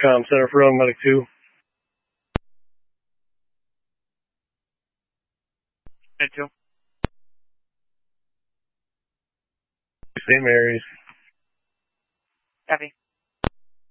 Com Center for Young Medic 2. Med 2. St. Mary's. Copy.